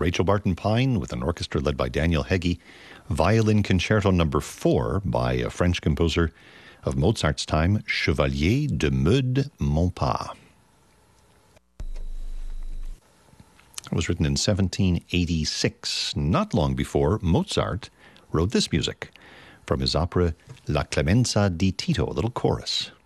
Rachel Barton Pine with an orchestra led by Daniel Heggie. Violin Concerto No. 4 by a French composer of Mozart's time, Chevalier de Meud Monpas. It was written in 1786, not long before Mozart wrote this music from his opera La Clemenza di Tito, a little chorus.